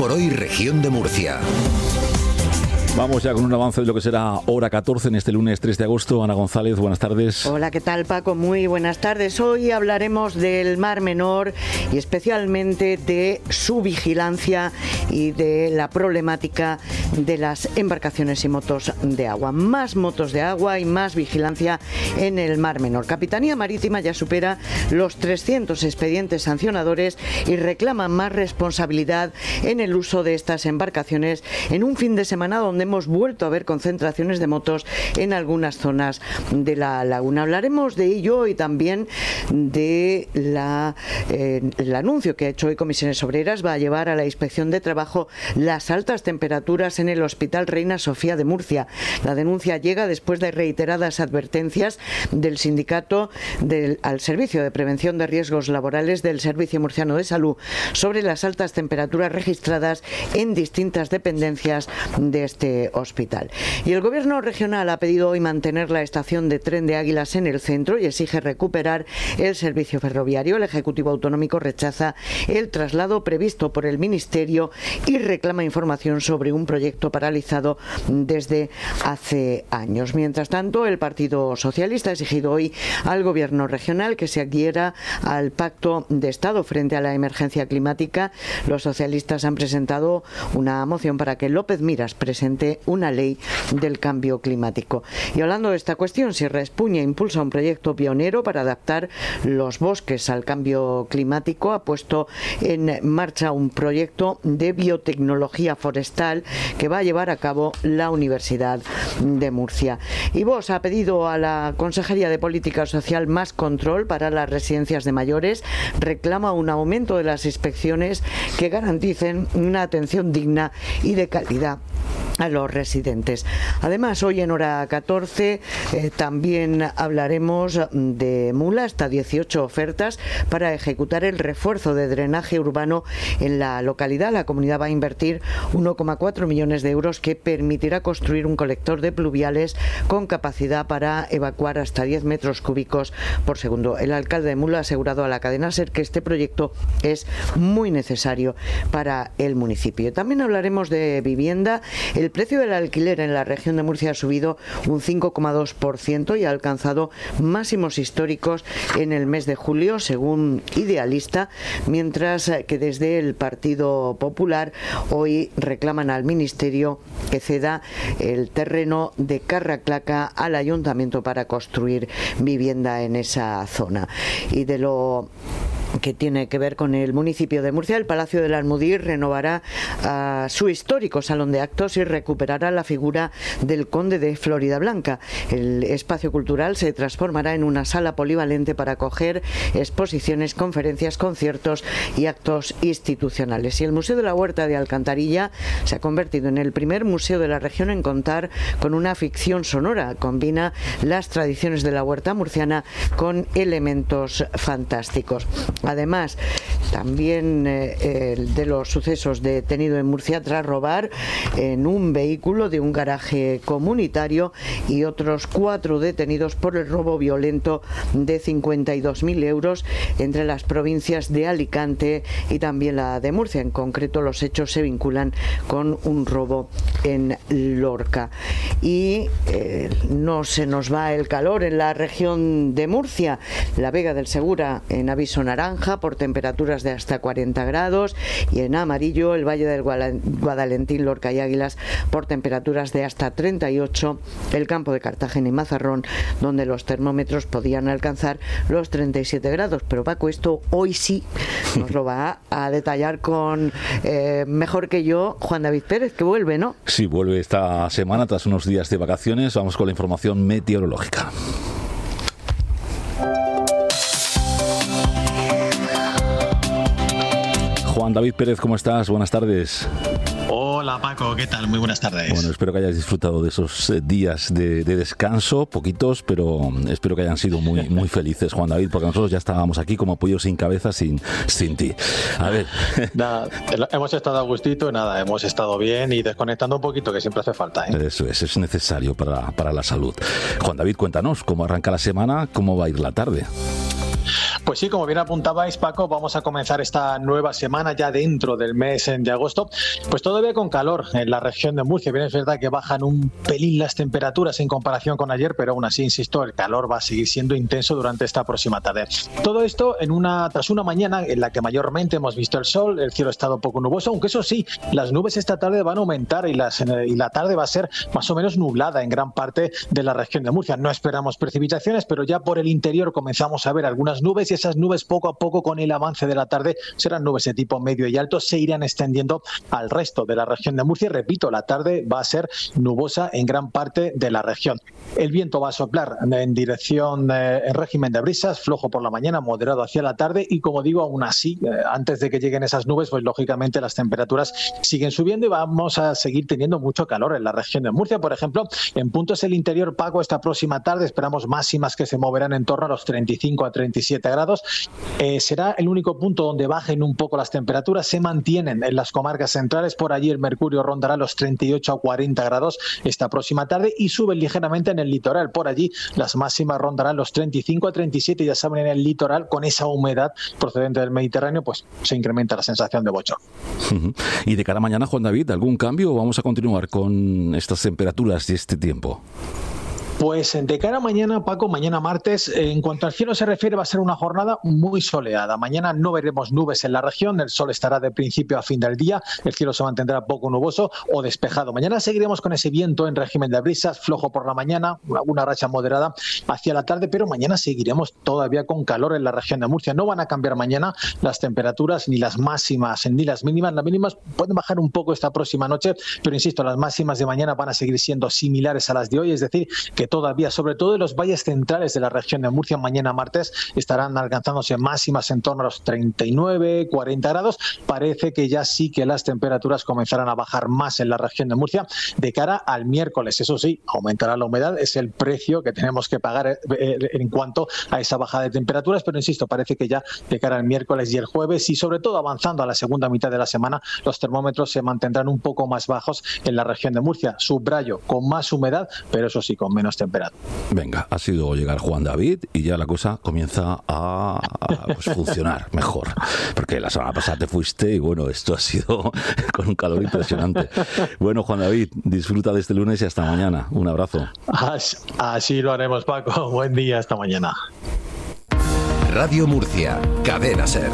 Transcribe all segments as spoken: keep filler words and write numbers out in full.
por Hoy, Región de Murcia. Vamos ya con un avance de lo que será hora catorce en este lunes tres de agosto. Ana González, buenas tardes. Hola, ¿qué tal, Paco? Muy buenas tardes. Hoy hablaremos del Mar Menor y especialmente de su vigilancia y de la problemática de las embarcaciones y motos de agua. Más motos de agua y más vigilancia en el Mar Menor. Capitanía Marítima ya supera los trescientos expedientes sancionadores y reclama más responsabilidad en el uso de estas embarcaciones en un fin de semana donde hemos vuelto a ver concentraciones de motos en algunas zonas de la laguna. Hablaremos de ello y también de la, eh, el anuncio que ha hecho hoy Comisiones Obreras. Va a llevar a la Inspección de Trabajo las altas temperaturas en el Hospital Reina Sofía de Murcia. La denuncia llega después de reiteradas advertencias del sindicato del, al Servicio de Prevención de Riesgos Laborales del Servicio Murciano de Salud sobre las altas temperaturas registradas en distintas dependencias de este hospital. Y el Gobierno regional ha pedido hoy mantener la estación de tren de Águilas en el centro y exige recuperar el servicio ferroviario. El Ejecutivo Autonómico rechaza el traslado previsto por el Ministerio y reclama información sobre un proyecto paralizado desde hace años. Mientras tanto, el Partido Socialista ha exigido hoy al Gobierno regional que se adhiera al Pacto de Estado frente a la emergencia climática. Los socialistas han presentado una moción para que López Miras presente una ley del cambio climático. Y hablando de esta cuestión, Sierra Espuña impulsa un proyecto pionero para adaptar los bosques al cambio climático. Ha puesto en marcha un proyecto de biotecnología forestal que va a llevar a cabo la Universidad de Murcia. Y Vox ha pedido a la Consejería de Política Social más control para las residencias de mayores. Reclama un aumento de las inspecciones que garanticen una atención digna y de calidad a los residentes. Además, hoy en hora catorce eh, también hablaremos de Mula, hasta dieciocho ofertas para ejecutar el refuerzo de drenaje urbano en la localidad. La comunidad va a invertir uno coma cuatro millones de euros que permitirá construir un colector de pluviales con capacidad para evacuar hasta diez metros cúbicos por segundo. El alcalde de Mula ha asegurado a la cadena SER que este proyecto es muy necesario para el municipio. También hablaremos de vivienda. El precio del alquiler en la región de Murcia ha subido un cinco coma dos por ciento y ha alcanzado máximos históricos en el mes de julio, según Idealista, mientras que desde el Partido Popular hoy reclaman al Ministerio que ceda el terreno de Carraclaca al Ayuntamiento para construir vivienda en esa zona. Y de lo que tiene que ver con el municipio de Murcia, el Palacio del Almudí renovará uh, su histórico salón de actos y recuperará la figura del conde de Floridablanca. El espacio cultural se transformará en una sala polivalente para acoger exposiciones, conferencias, conciertos y actos institucionales. Y el Museo de la Huerta de Alcantarilla se ha convertido en el primer museo de la región en contar con una ficción sonora. Combina las tradiciones de la huerta murciana con elementos fantásticos. Además, también eh, de los sucesos detenido en Murcia tras robar en un vehículo de un garaje comunitario y otros cuatro detenidos por el robo violento de cincuenta y dos mil euros entre las provincias de Alicante y también la de Murcia. En concreto, los hechos se vinculan con un robo en Lorca. Y eh, no se nos va el calor en la región de Murcia. La Vega del Segura en aviso naranja por temperaturas de hasta cuarenta grados y en amarillo el Valle del Guadalentín, Lorca y Águilas por temperaturas de hasta treinta y ocho, el campo de Cartagena y Mazarrón donde los termómetros podían alcanzar los treinta y siete grados. Pero Paco, esto hoy sí nos lo va a detallar con eh, mejor que yo Juan David Pérez, que vuelve, ¿no? Sí, vuelve esta semana tras unos días de vacaciones. Vamos con la información meteorológica. Juan David Pérez, ¿cómo estás? Buenas tardes. Hola Paco, ¿qué tal? Muy buenas tardes. Bueno, espero que hayas disfrutado de esos días de, de descanso, poquitos, pero espero que hayan sido muy muy felices, Juan David, porque nosotros ya estábamos aquí como pollo sin cabeza, sin, sin ti. A ver. Nada, hemos estado a gustito, nada, hemos estado bien y desconectando un poquito, que siempre hace falta, ¿eh? Eso es, es necesario para, para la salud. Juan David, cuéntanos, ¿cómo arranca la semana? ¿Cómo va a ir la tarde? Pues sí, como bien apuntabais, Paco, vamos a comenzar esta nueva semana ya dentro del mes de agosto, pues todavía con calor en la región de Murcia. Bien, es verdad que bajan un pelín las temperaturas en comparación con ayer, pero aún así, insisto, el calor va a seguir siendo intenso durante esta próxima tarde. Todo esto en una tras una mañana en la que mayormente hemos visto el sol, el cielo ha estado poco nuboso, aunque eso sí, las nubes esta tarde van a aumentar y, las, y la tarde va a ser más o menos nublada en gran parte de la región de Murcia. No esperamos precipitaciones, pero ya por el interior comenzamos a ver algunas nubes y esas nubes poco a poco con el avance de la tarde serán nubes de tipo medio y alto, se irán extendiendo al resto de la región de Murcia. Repito, la tarde va a ser nubosa en gran parte de la región. El viento va a soplar en dirección, eh, en régimen de brisas, flojo por la mañana, moderado hacia la tarde y como digo, aún así, eh, antes de que lleguen esas nubes, pues lógicamente las temperaturas siguen subiendo y vamos a seguir teniendo mucho calor en la región de Murcia. Por ejemplo, en puntos del interior, Paco, esta próxima tarde esperamos máximas que se moverán en torno a los treinta y cinco a treinta y siete grados. Eh, será el único punto donde bajen un poco las temperaturas, se mantienen en las comarcas centrales, por allí el mercurio rondará los treinta y ocho a cuarenta grados esta próxima tarde y suben ligeramente en el litoral, por allí las máximas rondarán los treinta y cinco a treinta y siete, ya saben, en el litoral con esa humedad procedente del Mediterráneo pues se incrementa la sensación de bochorno. Y de cara a mañana, Juan David, ¿algún cambio o vamos a continuar con estas temperaturas y este tiempo? Pues de cara a mañana, Paco, mañana martes, en cuanto al cielo se refiere, va a ser una jornada muy soleada. Mañana no veremos nubes en la región, el sol estará de principio a fin del día, el cielo se mantendrá poco nuboso o despejado. Mañana seguiremos con ese viento en régimen de brisas, flojo por la mañana, una racha moderada hacia la tarde, pero mañana seguiremos todavía con calor en la región de Murcia. No van a cambiar mañana las temperaturas, ni las máximas ni las mínimas. Las mínimas pueden bajar un poco esta próxima noche, pero insisto, las máximas de mañana van a seguir siendo similares a las de hoy, es decir, que todavía, sobre todo en los valles centrales de la región de Murcia, mañana martes estarán alcanzándose máximas en torno a los treinta y nueve, cuarenta grados. Parece que ya sí que las temperaturas comenzarán a bajar más en la región de Murcia de cara al miércoles. Eso sí, aumentará la humedad, es el precio que tenemos que pagar en cuanto a esa bajada de temperaturas, pero insisto, parece que ya de cara al miércoles y el jueves y sobre todo avanzando a la segunda mitad de la semana, los termómetros se mantendrán un poco más bajos en la región de Murcia. Subrayo, con más humedad, pero eso sí, con menos temperatura. Venga, ha sido llegar Juan David y ya la cosa comienza a, a pues, funcionar mejor. Porque la semana pasada te fuiste y bueno, esto ha sido con un calor impresionante. Bueno, Juan David, disfruta de este lunes y hasta mañana. Un abrazo. Así, así lo haremos, Paco. Buen día, hasta mañana. Radio Murcia, Cadena SER.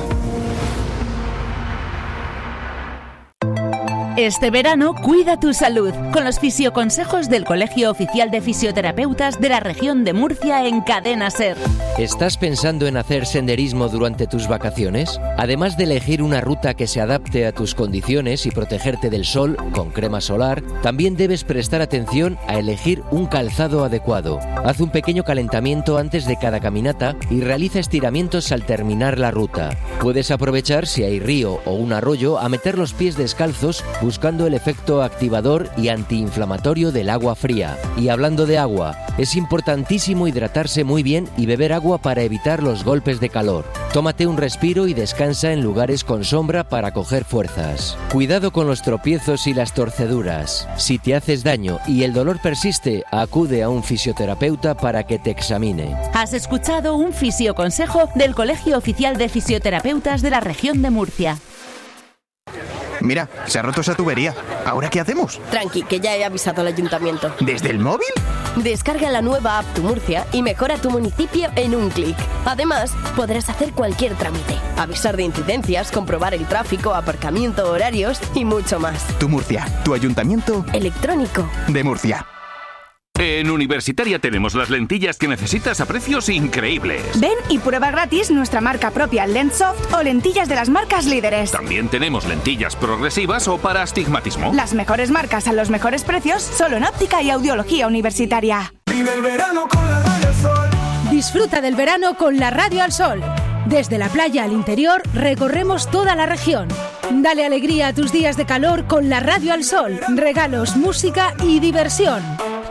Este verano cuida tu salud con los fisioconsejos del Colegio Oficial de Fisioterapeutas de la región de Murcia en Cadena SER. ¿Estás pensando en hacer senderismo durante tus vacaciones? Además de elegir una ruta que se adapte a tus condiciones y protegerte del sol con crema solar, también debes prestar atención a elegir un calzado adecuado. Haz un pequeño calentamiento antes de cada caminata y realiza estiramientos al terminar la ruta. Puedes aprovechar, si hay río o un arroyo, a meter los pies descalzos buscando el efecto activador y antiinflamatorio del agua fría. Y hablando de agua, es importantísimo hidratarse muy bien y beber agua para evitar los golpes de calor. Tómate un respiro y descansa en lugares con sombra para coger fuerzas. Cuidado con los tropiezos y las torceduras. Si te haces daño y el dolor persiste, acude a un fisioterapeuta para que te examine. Has escuchado un fisioconsejo del Colegio Oficial de Fisioterapeutas de la región de Murcia. Mira, se ha roto esa tubería. ¿Ahora qué hacemos? Tranqui, que ya he avisado al ayuntamiento. ¿Desde el móvil? Descarga la nueva app Tu Murcia y mejora tu municipio en un clic. Además, podrás hacer cualquier trámite, avisar de incidencias, comprobar el tráfico, aparcamiento, horarios y mucho más. Tu Murcia, tu ayuntamiento electrónico de Murcia. En Universitaria tenemos las lentillas que necesitas a precios increíbles. Ven y prueba gratis nuestra marca propia Lenssoft o lentillas de las marcas líderes. También tenemos lentillas progresivas o para astigmatismo. Las mejores marcas a los mejores precios solo en óptica y audiología universitaria. Vive el verano con la Radio al Sol. Disfruta del verano con la Radio al Sol. Desde la playa al interior recorremos toda la región. Dale alegría a tus días de calor con la Radio al Sol. Regalos, música y diversión.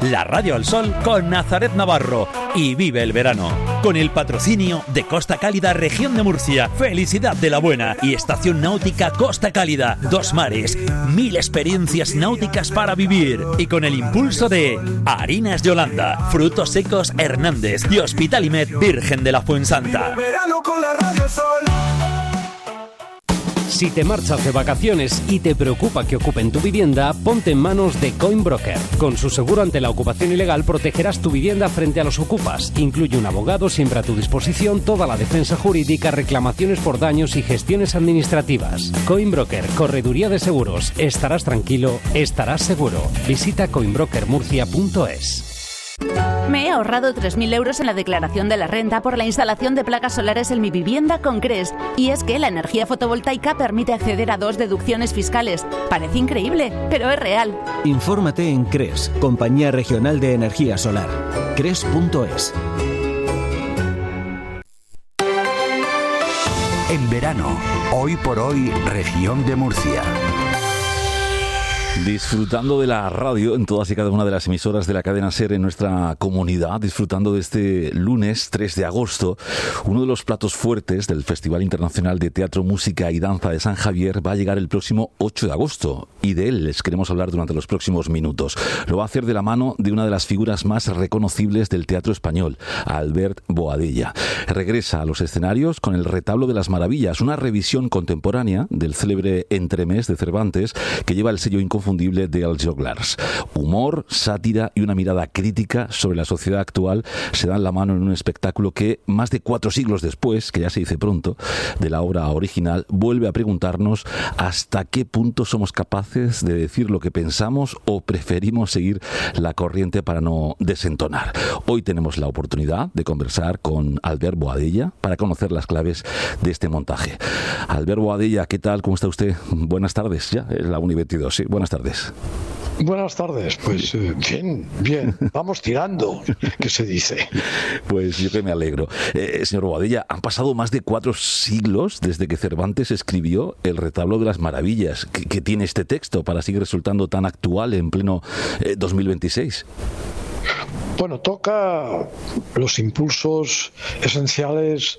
la radio al sol con Nazaret Navarro y vive el verano. Con el patrocinio de Costa Cálida, región de Murcia, Felicidad de la Buena y Estación Náutica Costa Cálida, dos mares, mil experiencias náuticas para vivir. Y con el impulso de Harinas Yolanda, Frutos Secos Hernández y Hospitalimed Virgen de la Fuensanta. Verano con la radio al sol. Si te marchas de vacaciones y te preocupa que ocupen tu vivienda, ponte en manos de Coinbroker. Con su seguro ante la ocupación ilegal protegerás tu vivienda frente a los ocupas. Incluye un abogado siempre a tu disposición, toda la defensa jurídica, reclamaciones por daños y gestiones administrativas. Coinbroker, correduría de seguros. Estarás tranquilo, estarás seguro. Visita coinbroker murcia punto es. Me he ahorrado tres mil euros en la declaración de la renta por la instalación de placas solares en mi vivienda con Cres. Y es que la energía fotovoltaica permite acceder a dos deducciones fiscales. Parece increíble, pero es real. Infórmate en Cres, Compañía Regional de Energía Solar. Cres punto es. En verano, hoy por hoy, región de Murcia. Disfrutando de la radio en todas y cada una de las emisoras de la cadena SER en nuestra comunidad, disfrutando de este lunes tres de agosto, uno de los platos fuertes del Festival Internacional de Teatro, Música y Danza de San Javier va a llegar el próximo ocho de agosto y de él les queremos hablar durante los próximos minutos. Lo va a hacer de la mano de una de las figuras más reconocibles del teatro español, Albert Boadella. Regresa a los escenarios con el Retablo de las Maravillas, una revisión contemporánea del célebre Entremés de Cervantes que lleva el sello inconfundible de Els Joglars. Humor, sátira y una mirada crítica sobre la sociedad actual se dan la mano en un espectáculo que, más de cuatro siglos después, que ya se dice pronto, de la obra original, vuelve a preguntarnos hasta qué punto somos capaces de decir lo que pensamos o preferimos seguir la corriente para no desentonar. Hoy tenemos la oportunidad de conversar con Albert Boadella para conocer las claves de este montaje. Albert Boadella, ¿qué tal? ¿Cómo está usted? Buenas tardes, ya, es la uni veintidós, sí, buenas tardes. Buenas tardes, pues eh, bien, bien, vamos tirando, que se dice. Pues yo que me alegro. Eh, señor Boadella, han pasado más de cuatro siglos desde que Cervantes escribió El Retablo de las Maravillas. ¿Qué, qué tiene este texto para seguir resultando tan actual en pleno eh, dos mil veintiséis? Bueno, toca los impulsos esenciales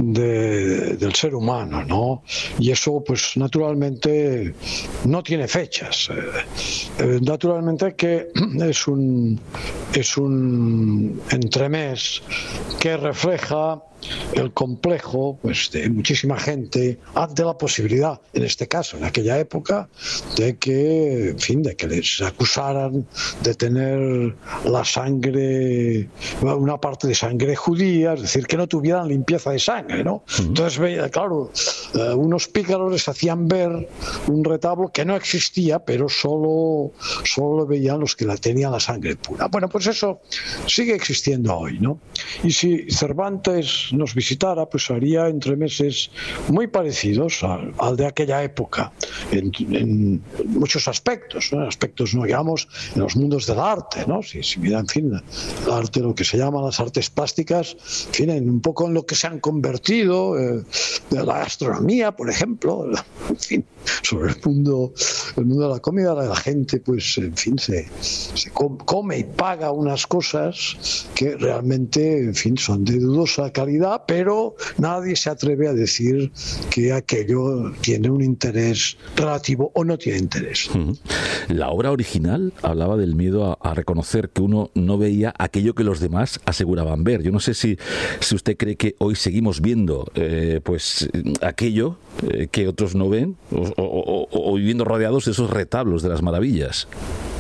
de, del ser humano, ¿no? Y eso, pues, naturalmente no tiene fechas. Eh, naturalmente que es un, es un entremés que refleja el complejo, pues, de muchísima gente ante la posibilidad, en este caso, en aquella época, de que, en fin, de que les acusaran de tener la sangre, una parte de sangre judía, es decir, que no tuvieran limpieza de sangre, ¿no? Uh-huh. Entonces, veía, claro, eh, unos pícaros les hacían ver un retablo que no existía, pero solo, solo veían los que la tenían la sangre pura. Bueno, pues eso sigue existiendo hoy, ¿no? Y si Cervantes nos visitara, pues haría entremeses muy parecidos al, al de aquella época, en, en muchos aspectos, ¿no? Aspectos, no digamos, en los mundos del arte, ¿no? Si, si mira, en fin, el arte, lo que se llama las artes plásticas, en fin, en un poco en lo que se han convertido, eh, de la gastronomía, por ejemplo, en fin, sobre el mundo, el mundo de la comida, la gente, pues, en fin, se, se come y paga unas cosas que realmente, en fin, son de dudosa calidad, pero nadie se atreve a decir que aquello tiene un interés relativo o no tiene interés. La obra original hablaba del miedo a, a reconocer que uno no veía aquello que los demás aseguraban ver. Yo no sé si, si usted cree que hoy seguimos viendo eh, pues aquello eh, que otros no ven o, o, o, o viviendo rodeados de esos retablos de las maravillas.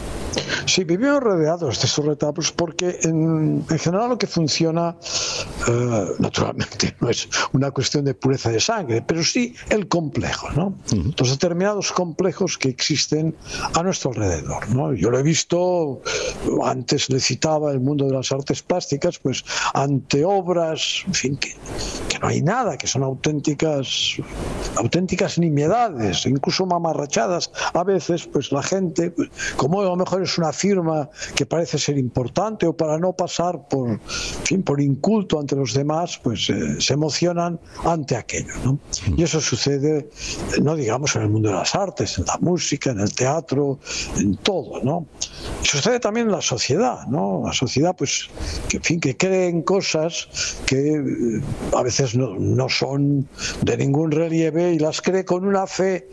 Sí, vivimos rodeados de esos retablos porque en, en general lo que funciona, eh, naturalmente, no es una cuestión de pureza de sangre, pero sí el complejo, ¿no? Uh-huh. Los determinados complejos que existen a nuestro alrededor, ¿no? Yo lo he visto, antes le citaba el mundo de las artes plásticas, pues ante obras, en fin, que, que no hay nada, que son auténticas, auténticas nimiedades, incluso mamarrachadas. A veces, pues la gente, pues, como a lo mejor es una firma que parece ser importante o para no pasar por, en fin, por inculto ante los demás, pues eh, se emocionan ante aquello, ¿no? Y eso sucede, no digamos en el mundo de las artes, en la música, en el teatro, en todo, ¿no? sucede también en la sociedad, ¿no? La sociedad, pues, que, en fin, que cree en cosas que a veces no, no son de ningún relieve y las cree con una fe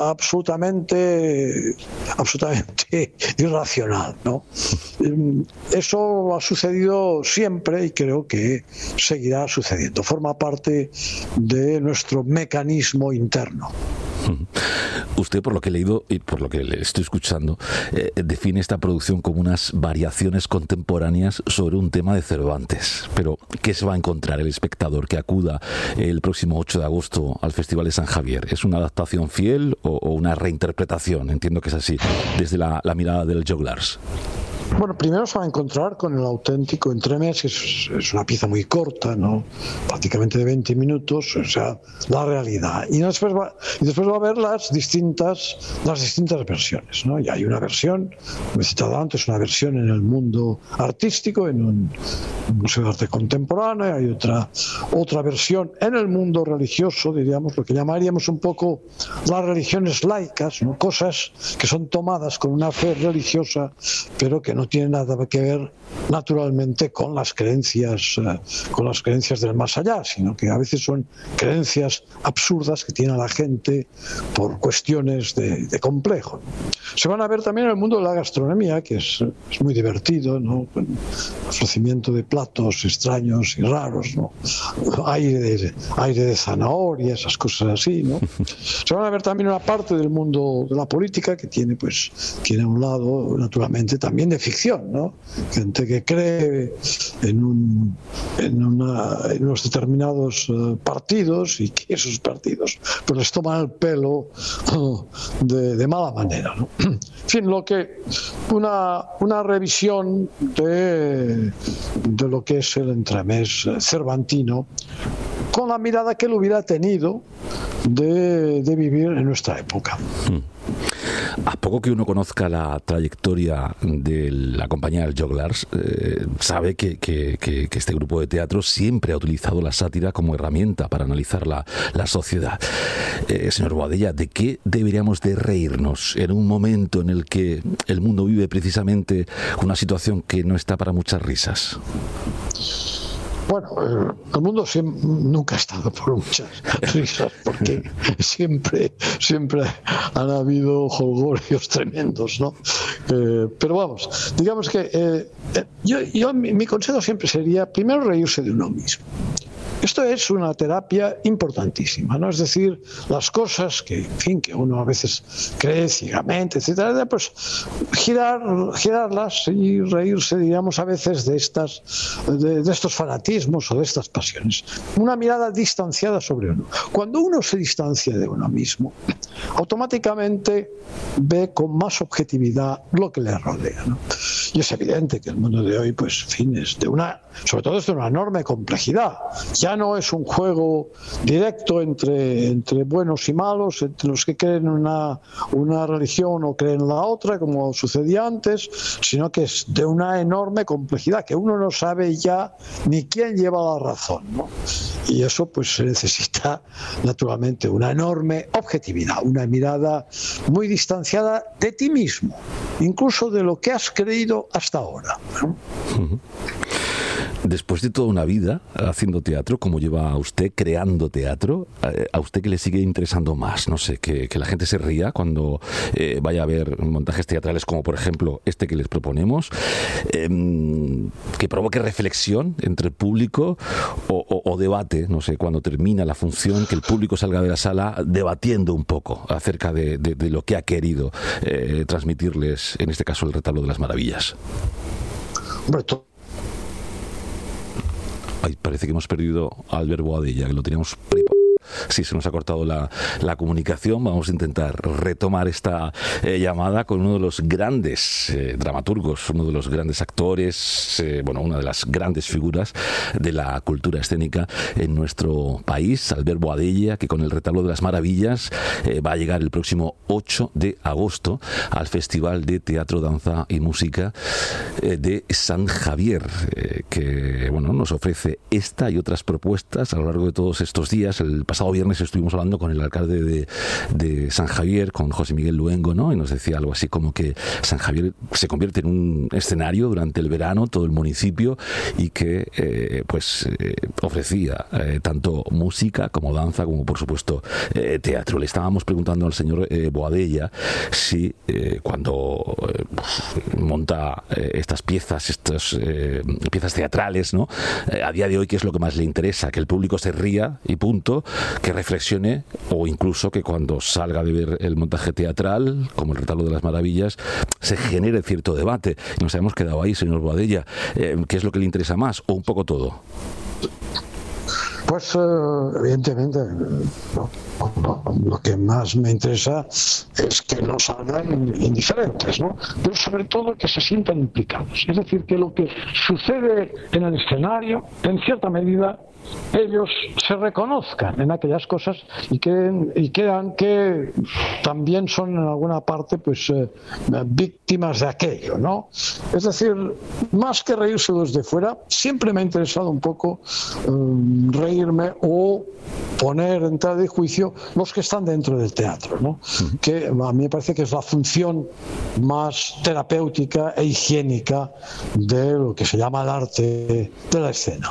absolutamente, absolutamente irracional, ¿no? Eso ha sucedido siempre y creo que seguirá sucediendo. Forma parte de nuestro mecanismo interno. Usted, por lo que he leído y por lo que le estoy escuchando, eh, define esta producción como unas variaciones contemporáneas sobre un tema de Cervantes. Pero, ¿qué se va a encontrar el espectador que acuda el próximo ocho de agosto al Festival de San Javier? ¿Es una adaptación fiel o, o una reinterpretación? Entiendo que es así, desde la, la mirada del Joglars. Bueno, primero se va a encontrar con el auténtico Entremés, que es, es una pieza muy corta, ¿no? Prácticamente de veinte minutos, o sea, la realidad. Y después va, y después va a ver las distintas, las distintas versiones, ¿no? Y hay una versión, como he citado antes, una versión en el mundo artístico, en un, un museo de arte contemporáneo, y hay otra, otra versión en el mundo religioso, diríamos, lo que llamaríamos un poco las religiones laicas, ¿no? Cosas que son tomadas con una fe religiosa, pero que no tiene nada que ver naturalmente con las creencias eh, con las creencias del más allá, sino que a veces son creencias absurdas que tiene la gente por cuestiones de, de complejo. Se van a ver también en el mundo de la gastronomía, que es, es muy divertido, ¿no? Con el ofrecimiento de platos extraños y raros, ¿no? Aire de, aire de zanahoria, esas cosas así, ¿no? Se van a ver también una parte del mundo de la política que tiene, pues, tiene un lado, naturalmente, también de ficción, ¿no? Gente que cree en, un, en, una, en unos determinados uh, partidos y que esos partidos pues les toman el pelo uh, de, de mala manera, ¿no? En fin, lo que una, una revisión de, de lo que es el entremés cervantino con la mirada que él hubiera tenido de, de vivir en nuestra época. A poco que uno conozca la trayectoria de la compañía del Joglars, eh, sabe que, que, que, que este grupo de teatro siempre ha utilizado la sátira como herramienta para analizar la, la sociedad. Eh, señor Boadella, ¿de qué deberíamos de reírnos en un momento en el que el mundo vive precisamente una situación que no está para muchas risas? Bueno, eh, el mundo siempre, nunca ha estado por muchas risas, porque siempre, siempre han habido jolgorios tremendos, ¿no? Eh, pero vamos, digamos que eh, yo, yo mi, mi consejo siempre sería primero reírse de uno mismo. Esto es una terapia importantísima, ¿no? Es decir, las cosas que, en fin, que uno a veces cree ciegamente, etcétera, pues girar, girarlas y reírse, digamos, a veces de estas, de, de estos fanatismos o de estas pasiones. Una mirada distanciada sobre uno. Cuando uno se distancia de uno mismo, automáticamente ve con más objetividad lo que le rodea, ¿no? Y es evidente que el mundo de hoy, pues, en fin, es de una, sobre todo es de una enorme complejidad. Ya no es un juego directo entre, entre buenos y malos, entre los que creen una, una religión o creen la otra, como sucedía antes, sino que es de una enorme complejidad, que uno no sabe ya ni quién lleva la razón, ¿no? Y eso, pues, se necesita naturalmente una enorme objetividad, una mirada muy distanciada de ti mismo, incluso de lo que has creído hasta ahora, ¿no? Uh-huh. Después de toda una vida haciendo teatro, ¿cómo lleva usted creando teatro? ¿A usted qué le sigue interesando más? No sé, que, que la gente se ría cuando eh, vaya a ver montajes teatrales como, por ejemplo, este que les proponemos, eh, que provoque reflexión entre el público o, o, o debate, no sé, cuando termina la función, que el público salga de la sala debatiendo un poco acerca de, de, de lo que ha querido eh, transmitirles, en este caso, el retablo de las maravillas. Hombre, tú... Ay, parece que hemos perdido a Albert Boadella, que lo teníamos preparado. Sí, se nos ha cortado la, la comunicación. Vamos a intentar retomar esta eh, llamada con uno de los grandes eh, dramaturgos, uno de los grandes actores, eh, bueno, una de las grandes figuras de la cultura escénica en nuestro país, Albert Boadella, que con el retablo de las maravillas eh, va a llegar el próximo ocho de agosto al Festival de Teatro, Danza y Música eh, de San Javier, eh, que bueno, nos ofrece esta y otras propuestas a lo largo de todos estos días. El pasado pasado viernes estuvimos hablando con el alcalde de, de San Javier, con José Miguel Luengo, ¿no? Y nos decía algo así como que San Javier se convierte en un escenario durante el verano, todo el municipio, y que eh, pues eh, ofrecía eh, tanto música como danza, como por supuesto eh, teatro. Le estábamos preguntando al señor eh, Boadella si eh, cuando eh, monta eh, estas piezas, estas eh, piezas teatrales, ¿no? Eh, a día de hoy, ¿qué es lo que más le interesa? Que el público se ría y punto, que reflexione, o incluso que cuando salga de ver el montaje teatral, como el Retablo de las Maravillas, se genere cierto debate. Nos hemos quedado ahí, señor Boadella. Eh, ¿Qué es lo que le interesa más? ¿O un poco todo? Pues eh, evidentemente no, no, lo que más me interesa es que no salgan indiferentes, ¿no? Pero sobre todo que se sientan implicados. Es decir, que lo que sucede en el escenario, en cierta medida, ellos se reconozcan en aquellas cosas y que y crean que también son en alguna parte pues eh, víctimas de aquello, ¿no? Es decir, más que reírse desde fuera, siempre me ha interesado un poco eh, reírme o poner en tela de juicio los que están dentro del teatro, ¿no? Uh-huh. Que a mí me parece que es la función más terapéutica e higiénica de lo que se llama el arte de la escena.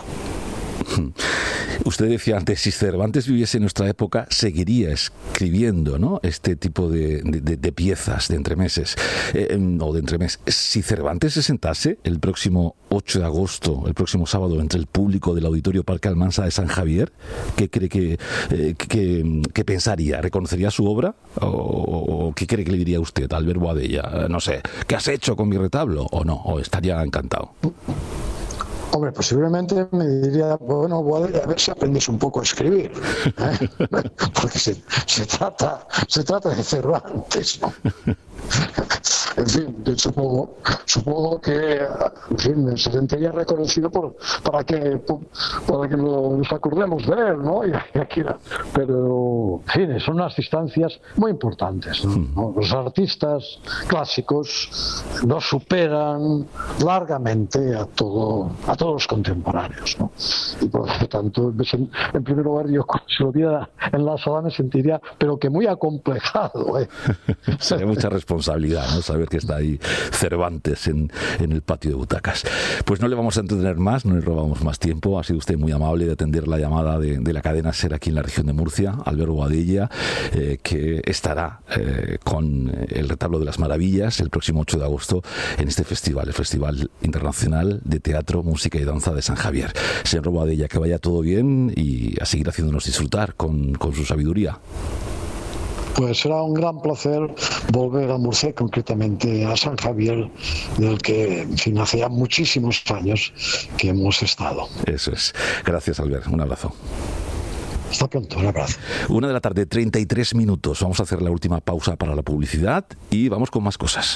Usted decía antes, si Cervantes viviese en nuestra época, seguiría escribiendo, ¿no?, este tipo de, de, de piezas de entremeses, eh, o de entremés. Si Cervantes se sentase el próximo ocho de agosto, el próximo sábado, entre el público del Auditorio Parque Almansa de San Javier, ¿qué cree que, eh, que, que pensaría? ¿Reconocería su obra? ¿O, o qué cree que le diría usted, Albert Boadella? No sé, ¿qué has hecho con mi retablo? ¿O no? ¿O estaría encantado? Hombre, posiblemente me diría, bueno, Boadella, a ver si aprendes un poco a escribir, ¿eh? Porque se, se trata se trata de Cervantes, ¿no? En fin, supongo, supongo que en fin, se sentiría reconocido por, para que para que nos acordemos de él, ¿no? Y, y aquí, pero, en fin, son unas distancias muy importantes, ¿no? ¿no? Los artistas clásicos nos superan largamente a todo a todos los contemporáneos, ¿no? Y por lo tanto, en, en primer lugar, yo si lo viera en la sala me sentiría, pero que muy acomplejado, ¿eh? Sería mucha responsabilidad, ¿no?, saber que está ahí Cervantes en, en el patio de butacas. Pues no le vamos a entretener más, no le robamos más tiempo. Ha sido usted muy amable de atender la llamada de, de la cadena SER aquí en la región de Murcia, Albert Boadella, eh, que estará eh, con el Retablo de las Maravillas el próximo ocho de agosto en este festival, el Festival Internacional de Teatro, Música y Danza de San Javier. Señor Boadella, que vaya todo bien y a seguir haciéndonos disfrutar con, con su sabiduría. Pues será un gran placer volver a Murcia, concretamente a San Javier, del que, en fin, hace ya muchísimos años que hemos estado. Eso es. Gracias, Albert. Un abrazo. Hasta pronto, un abrazo. Una de la tarde, treinta y tres minutos. Vamos a hacer la última pausa para la publicidad y vamos con más cosas.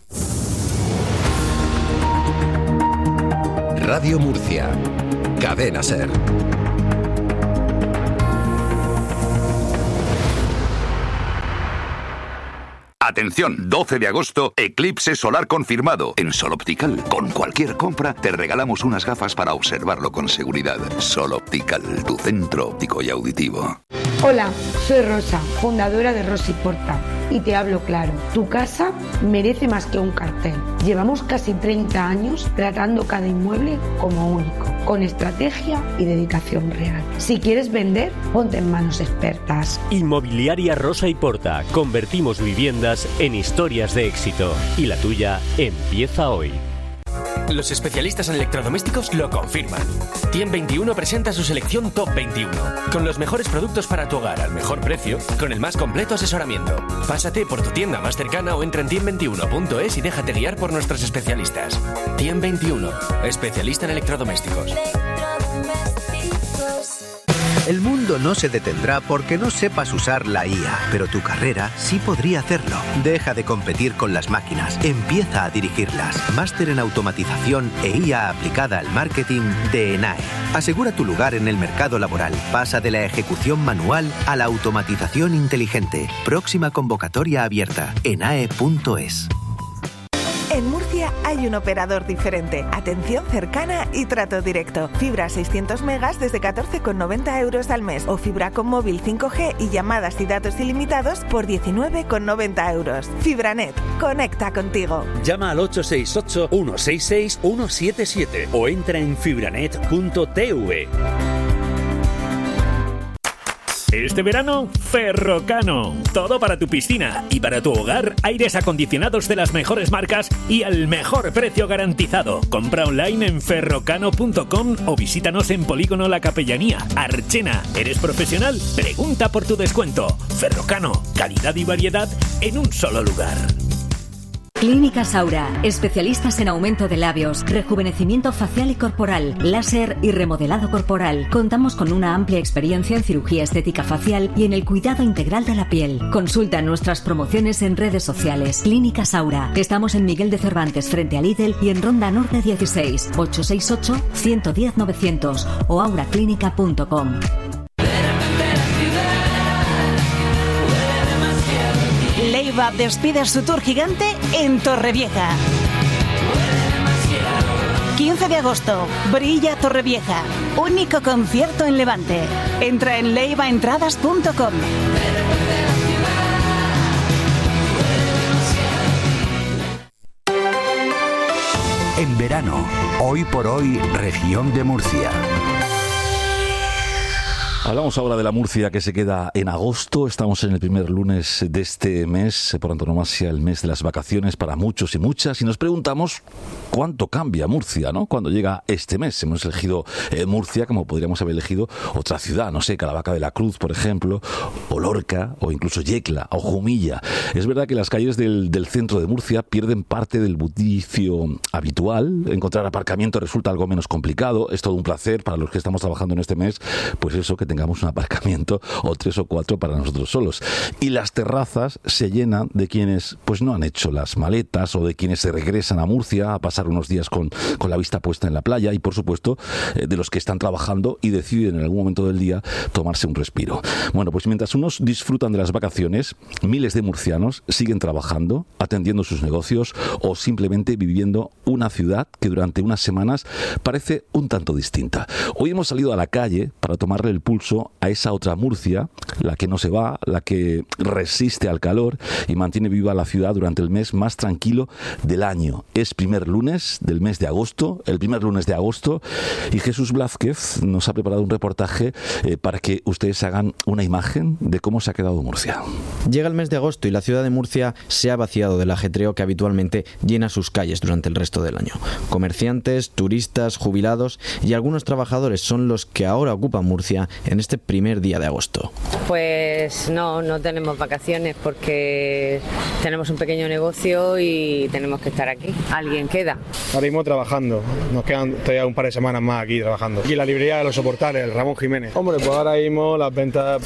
Radio Murcia. Cadena SER. Atención, doce de agosto, eclipse solar confirmado. En Sol Optical, con cualquier compra, te regalamos unas gafas para observarlo con seguridad. Sol Optical, tu centro óptico y auditivo. Hola, soy Rosa, fundadora de Rosy Porta, y te hablo claro. Tu casa merece más que un cartel. Llevamos casi treinta años tratando cada inmueble como único, con estrategia y dedicación real. Si quieres vender, ponte en manos expertas. Inmobiliaria Rosa y Porta. Convertimos viviendas en historias de éxito. Y la tuya empieza hoy. Los especialistas en electrodomésticos lo confirman. Tiem veintiuno presenta su selección Top veintiuno, con los mejores productos para tu hogar al mejor precio, con el más completo asesoramiento. Pásate por tu tienda más cercana o entra en tiem veintiuno punto es y déjate guiar por nuestros especialistas. Tiem veintiuno, especialista en electrodomésticos. El mundo no se detendrá porque no sepas usar la I A, pero tu carrera sí podría hacerlo. Deja de competir con las máquinas, empieza a dirigirlas. Máster en automatización e I A aplicada al marketing de ENAE. Asegura tu lugar en el mercado laboral. Pasa de la ejecución manual a la automatización inteligente. Próxima convocatoria abierta. enae punto es. en Murcia hay un operador diferente. Atención cercana y trato directo. Fibra seiscientos megas desde catorce con noventa euros al mes o fibra con móvil cinco G y llamadas y datos ilimitados por diecinueve con noventa euros. Fibranet, conecta contigo. Llama al ocho seis ocho, uno seis seis, uno siete siete o entra en fibranet punto t v. Este verano, Ferrocano. Todo para tu piscina y para tu hogar, aires acondicionados de las mejores marcas y al mejor precio garantizado. Compra online en ferrocano punto com o visítanos en Polígono La Capellanía, Archena. ¿Eres profesional? Pregunta por tu descuento. Ferrocano, calidad y variedad en un solo lugar. Clínica Saura, especialistas en aumento de labios, rejuvenecimiento facial y corporal, láser y remodelado corporal. Contamos con una amplia experiencia en cirugía estética facial y en el cuidado integral de la piel. Consulta nuestras promociones en redes sociales. Clínica Saura. Estamos en Miguel de Cervantes frente a Lidl y en Ronda Norte dieciséis, ocho seis ocho, uno uno cero, novecientos o auraclínica punto com. Leiva despide su tour gigante en Torrevieja. quince de agosto, Brilla Torrevieja. Único concierto en Levante. Entra en leiva entradas punto com. En verano, hoy por hoy, región de Murcia. Hablamos ahora de la Murcia que se queda en agosto. Estamos en el primer lunes de este mes, por antonomasia el mes de las vacaciones para muchos y muchas, y nos preguntamos cuánto cambia Murcia, ¿no? Cuando llega este mes. Hemos elegido eh, Murcia como podríamos haber elegido otra ciudad, no sé, Caravaca de la Cruz, por ejemplo, o Lorca, o incluso Yecla, o Jumilla. Es verdad que las calles del, del centro de Murcia pierden parte del bullicio habitual. Encontrar aparcamiento resulta algo menos complicado. Es todo un placer para los que estamos trabajando en este mes, pues eso, que tengamos un aparcamiento o tres o cuatro para nosotros solos. Y las terrazas se llenan de quienes pues no han hecho las maletas o de quienes se regresan a Murcia a pasar unos días con, con la vista puesta en la playa y, por supuesto, eh, de los que están trabajando y deciden en algún momento del día tomarse un respiro. Bueno, pues mientras unos disfrutan de las vacaciones, miles de murcianos siguen trabajando, atendiendo sus negocios o simplemente viviendo una ciudad que durante unas semanas parece un tanto distinta. Hoy hemos salido a la calle para tomarle el pulso a esa otra Murcia, la que no se va, la que resiste al calor y mantiene viva la ciudad durante el mes más tranquilo del año. Es primer lunes del mes de agosto, el primer lunes de agosto, y Jesús Blázquez nos ha preparado un reportaje eh, para que ustedes hagan una imagen de cómo se ha quedado Murcia. Llega el mes de agosto y la ciudad de Murcia se ha vaciado del ajetreo que habitualmente llena sus calles durante el resto del año. Comerciantes, turistas, jubilados y algunos trabajadores son los que ahora ocupan Murcia en este primer día de agosto. Pues no, no tenemos vacaciones porque tenemos un pequeño negocio y tenemos que estar aquí. ¿Alguien queda? Ahora mismo trabajando, nos quedan todavía un par de semanas más aquí trabajando. Aquí en la librería de los soportales, el Ramón Jiménez. Hombre, pues ahora mismo las ventas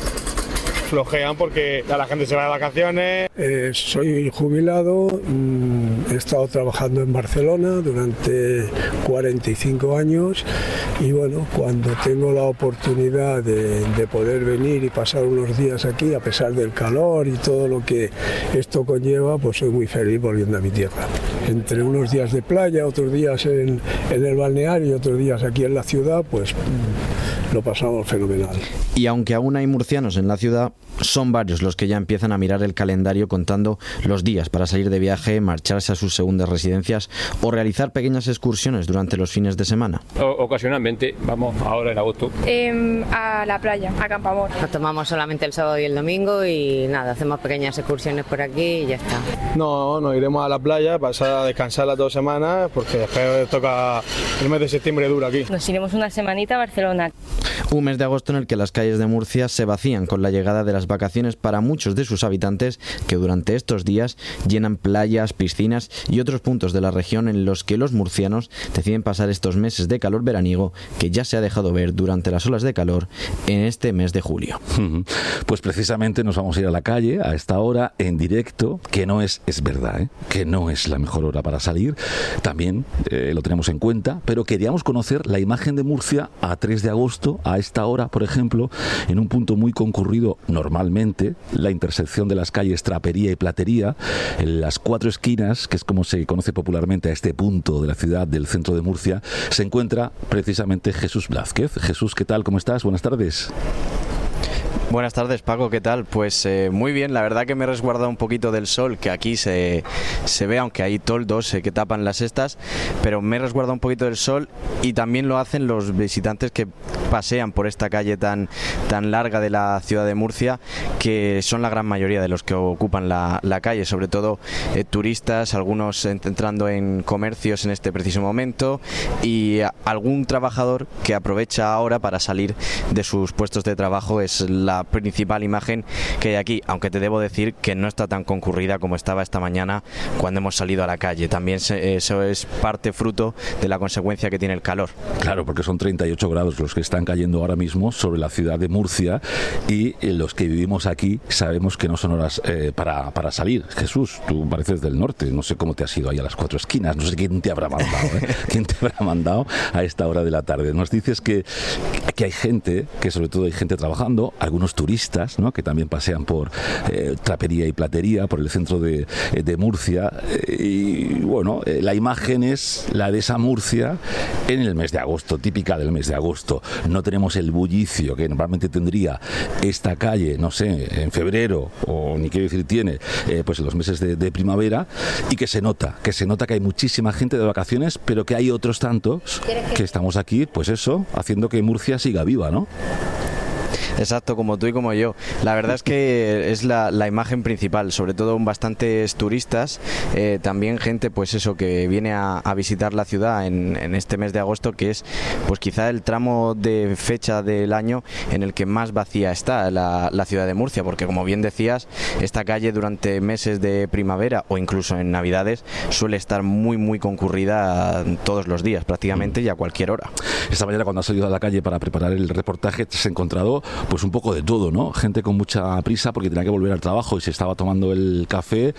flojean porque ya la gente se va de vacaciones. Eh, soy jubilado, mmm, he estado trabajando en Barcelona durante cuarenta y cinco años y bueno, cuando tengo la oportunidad de, de poder venir y pasar unos días aquí, a pesar del calor y todo lo que esto conlleva, pues soy muy feliz volviendo a mi tierra. Entre unos días de playa, otros días en, en el balneario y otros días aquí en la ciudad, pues mmm, lo pasamos fenomenal. Y aunque aún hay murcianos en la ciudad, son varios los que ya empiezan a mirar el calendario contando los días para salir de viaje, marcharse a sus segundas residencias o realizar pequeñas excursiones durante los fines de semana. O- ocasionalmente, vamos ahora en agosto. Eh, a la playa, a Campamor. Nos tomamos solamente el sábado y el domingo y nada, hacemos pequeñas excursiones por aquí y ya está. No, nos iremos a la playa, pasar a descansar las dos semanas porque después toca el mes de septiembre duro aquí. Nos iremos una semanita a Barcelona. Un mes de agosto en el que las calles de Murcia se vacían con la llegada de las vacaciones para muchos de sus habitantes que durante estos días llenan playas, piscinas y otros puntos de la región en los que los murcianos deciden pasar estos meses de calor veraniego que ya se ha dejado ver durante las olas de calor en este mes de julio. Pues precisamente nos vamos a ir a la calle a esta hora en directo, que no es, es verdad, ¿eh? que no es la mejor hora para salir, también eh, lo tenemos en cuenta, pero queríamos conocer la imagen de Murcia a tres de agosto, a esta hora, por ejemplo, en un punto muy concurrido normalmente, la intersección de las calles Trapería y Platería, en las cuatro esquinas, que es como se conoce popularmente a este punto de la ciudad del centro de Murcia, se encuentra precisamente Jesús Blázquez. Jesús, ¿qué tal? ¿Cómo estás? Buenas tardes. Buenas tardes, Paco, ¿qué tal? Pues eh, muy bien, la verdad que me he resguardado un poquito del sol, que aquí se, se ve, aunque hay toldos eh, que tapan las estas, pero me he resguardado un poquito del sol, y también lo hacen los visitantes que pasean por esta calle tan, tan larga de la ciudad de Murcia, que son la gran mayoría de los que ocupan la, la calle, sobre todo eh, turistas, algunos entrando en comercios en este preciso momento, y algún trabajador que aprovecha ahora para salir de sus puestos de trabajo. Es la principal imagen que hay aquí, aunque te debo decir que no está tan concurrida como estaba esta mañana cuando hemos salido a la calle. También se, eso es parte fruto de la consecuencia que tiene el calor. Claro, porque son treinta y ocho grados los que están cayendo ahora mismo sobre la ciudad de Murcia, y los que vivimos aquí sabemos que no son horas eh, para, para salir. Jesús, tú pareces del norte, no sé cómo te has ido ahí a las cuatro esquinas, no sé quién te habrá mandado, ¿eh? ¿Quién te habrá mandado a esta hora de la tarde? Nos dices que, que hay gente, que sobre todo hay gente trabajando, algunos turistas, ¿no?, que también pasean por eh, Trapería y Platería, por el centro de, de Murcia, eh, y bueno, eh, la imagen es la de esa Murcia en el mes de agosto, típica del mes de agosto. No tenemos el bullicio que normalmente tendría esta calle, no sé, en febrero, o ni quiero decir tiene, eh, pues en los meses de, de primavera, y que se nota, que se nota que hay muchísima gente de vacaciones, pero que hay otros tantos que estamos aquí, pues eso, haciendo que Murcia siga viva, ¿no? Exacto, como tú y como yo. La verdad es que es la, la imagen principal, sobre todo bastantes turistas, eh, también gente, pues eso, que viene a, a visitar la ciudad en, en este mes de agosto, que es pues quizá el tramo de fecha del año en el que más vacía está la, la ciudad de Murcia, porque como bien decías, esta calle durante meses de primavera o incluso en Navidades suele estar muy muy concurrida todos los días prácticamente, y a cualquier hora. Esta mañana, cuando has salido a la calle para preparar el reportaje, te has encontrado pues un poco de todo, ¿no? Gente con mucha prisa porque tenía que volver al trabajo y se estaba tomando el café,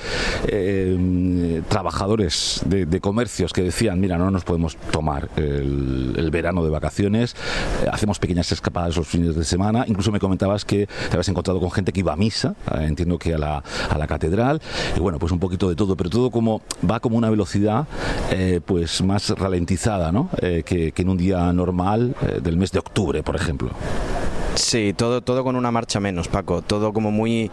eh, trabajadores de, de comercios que decían, mira, no nos podemos tomar el, el verano de vacaciones, eh, hacemos pequeñas escapadas los fines de semana. Incluso me comentabas que te habías encontrado con gente que iba a misa, eh, entiendo que a la, a la catedral, y bueno, pues un poquito de todo, pero todo como va como una velocidad eh, pues más ralentizada, ¿no? Eh, que, que en un día normal eh, del mes de octubre, por ejemplo. Sí, todo, todo con una marcha menos, Paco, todo como muy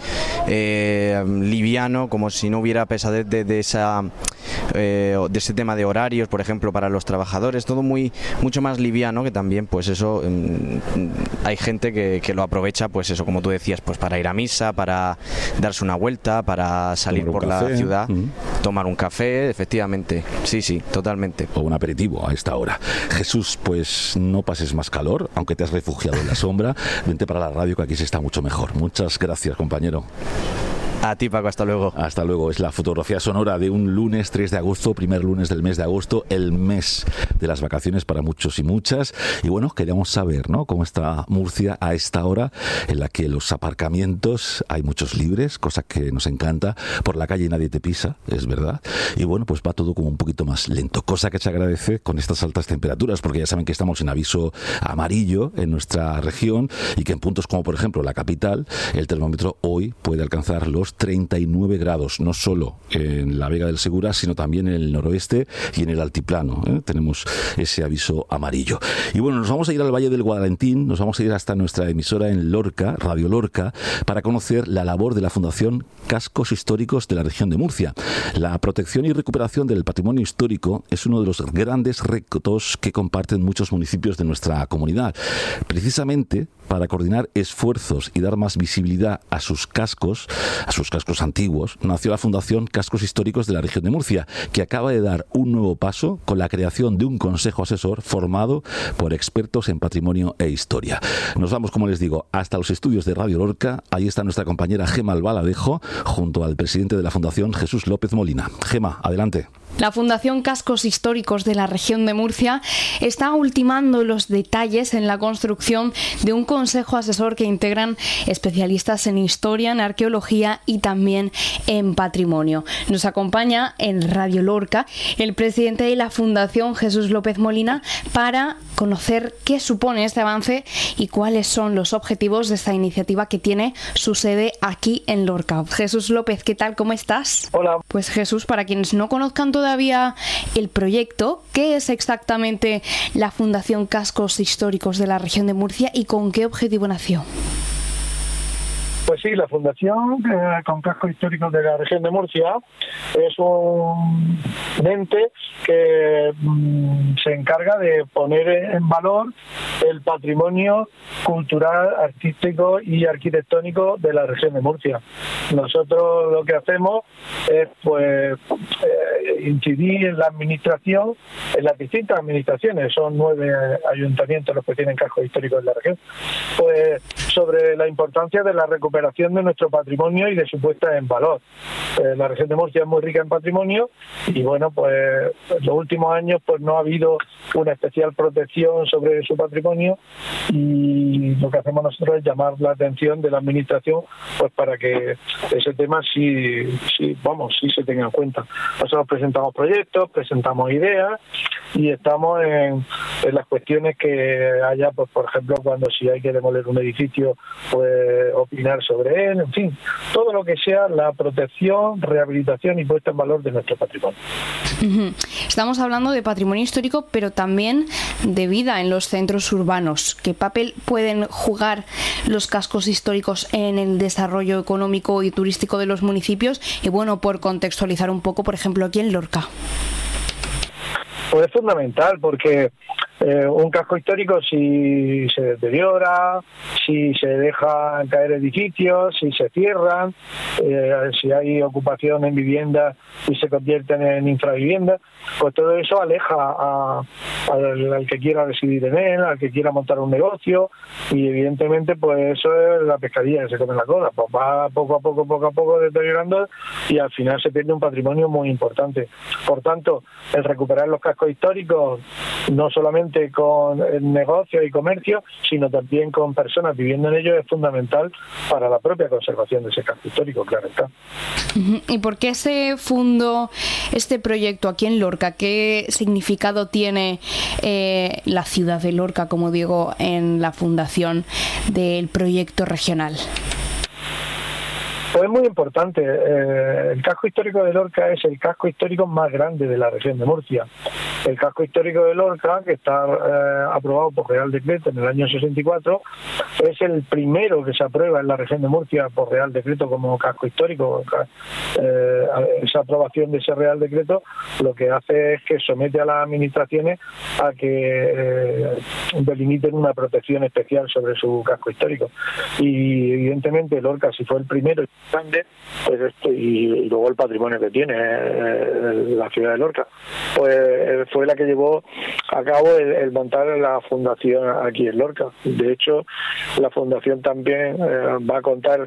eh, liviano, como si no hubiera pesadez de, de, esa, eh, de ese tema de horarios, por ejemplo, para los trabajadores, todo muy mucho más liviano, que también, pues eso, eh, hay gente que, que lo aprovecha, pues eso, como tú decías, pues para ir a misa, para darse una vuelta, para salir por café, la ciudad, uh-huh. tomar un café, efectivamente, sí, sí, totalmente. O un aperitivo a esta hora. Jesús, pues no pases más calor, aunque te has refugiado en la sombra. Vente para la radio, que aquí se está mucho mejor. Muchas gracias, compañero. A ti, Paco, hasta luego. Hasta luego. Es la fotografía sonora de un lunes tres de agosto, primer lunes del mes de agosto, el mes de las vacaciones para muchos y muchas. Y bueno, queríamos saber, ¿no?, cómo está Murcia a esta hora, en la que los aparcamientos hay muchos libres, cosa que nos encanta. Por la calle nadie te pisa, es verdad. Y bueno, pues va todo como un poquito más lento, cosa que se agradece con estas altas temperaturas, porque ya saben que estamos en aviso amarillo en nuestra región, y que en puntos como por ejemplo la capital, el termómetro hoy puede alcanzar los treinta y nueve grados, no solo en la Vega del Segura, sino también en el noroeste y en el altiplano, ¿eh? Tenemos ese aviso amarillo. Y bueno, nos vamos a ir al Valle del Guadalentín, nos vamos a ir hasta nuestra emisora en Lorca, Radio Lorca, para conocer la labor de la Fundación Cascos Históricos de la región de Murcia. La protección y recuperación del patrimonio histórico es uno de los grandes retos que comparten muchos municipios de nuestra comunidad. Precisamente para coordinar esfuerzos y dar más visibilidad a sus cascos, a sus cascos antiguos, nació la Fundación Cascos Históricos de la región de Murcia, que acaba de dar un nuevo paso con la creación de un consejo asesor formado por expertos en patrimonio e historia. Nos vamos, como les digo, hasta los estudios de Radio Lorca. Ahí está nuestra compañera Gema Albaladejo, junto al presidente de la Fundación, Jesús López Molina. Gema, adelante. La Fundación Cascos Históricos de la región de Murcia está ultimando los detalles en la construcción de un consejo asesor que integran especialistas en historia, en arqueología y también en patrimonio. Nos acompaña en Radio Lorca el presidente de la Fundación, Jesús López Molina, para conocer qué supone este avance y cuáles son los objetivos de esta iniciativa que tiene su sede aquí en Lorca. Jesús López, ¿qué tal? ¿Cómo estás? Hola. Pues Jesús, para quienes no conozcan todavía el proyecto, ¿qué es exactamente la Fundación Cascos Históricos de la región de Murcia y con qué objetivo nació? Pues sí, la Fundación eh, con Cascos Históricos de la región de Murcia es un ente que mmm, se encarga de poner en valor el patrimonio cultural, artístico y arquitectónico de la región de Murcia. Nosotros lo que hacemos es pues eh, incidir en la administración, en las distintas administraciones, son nueve ayuntamientos los que tienen cascos históricos en la región, pues sobre la importancia de la recuperación de nuestro patrimonio y de su puesta en valor. Eh, la región de Murcia es muy rica en patrimonio y bueno, pues en los últimos años pues no ha habido una especial protección sobre su patrimonio y lo que hacemos nosotros es llamar la atención de la administración pues para que ese tema sí, sí vamos, sí se tenga en cuenta. Nosotros presentamos proyectos, presentamos ideas y estamos en, en las cuestiones que haya, pues por ejemplo, cuando si hay que demoler un edificio, pues opinar sobre él, en fin, todo lo que sea la protección, rehabilitación y puesta en valor de nuestro patrimonio. Uh-huh. Estamos hablando de patrimonio histórico, pero también de vida en los centros urbanos. ¿Qué papel pueden jugar los cascos históricos en el desarrollo económico y turístico de los municipios? Y bueno, por contextualizar un poco, por ejemplo, aquí en Lorca. Pues es fundamental porque eh, un casco histórico si se deteriora, si se dejan caer edificios, si se cierran, eh, si hay ocupación en viviendas y se convierten en infraviviendas, pues todo eso aleja a, a, al, al que quiera residir en él, al que quiera montar un negocio y evidentemente pues eso es la pescadilla que se come la cola, pues va poco a poco, poco a poco deteriorando y al final se pierde un patrimonio muy importante. Por tanto, el recuperar los cascos históricos no solamente con el negocio y comercio, sino también con personas viviendo en ellos es fundamental para la propia conservación de ese casco histórico, claro está. ¿Y por qué se fundó este proyecto aquí en Lorca? ¿Qué significado tiene eh, la ciudad de Lorca, como digo, en la fundación del proyecto regional? Pues es muy importante. Eh, el casco histórico de Lorca es el casco histórico más grande de la región de Murcia. El casco histórico de Lorca, que está eh, aprobado por Real Decreto en el año sesenta y cuatro, es el primero que se aprueba en la región de Murcia por Real Decreto como casco histórico. Eh, esa aprobación de ese Real Decreto lo que hace es que somete a las administraciones a que eh, delimiten una protección especial sobre su casco histórico. Y evidentemente Lorca, si fue el primero grande, pues esto, y, y luego el patrimonio que tiene eh, la ciudad de Lorca, pues eh, fue la que llevó a cabo el, el montar la fundación aquí en Lorca. De hecho, la fundación también eh, va a contar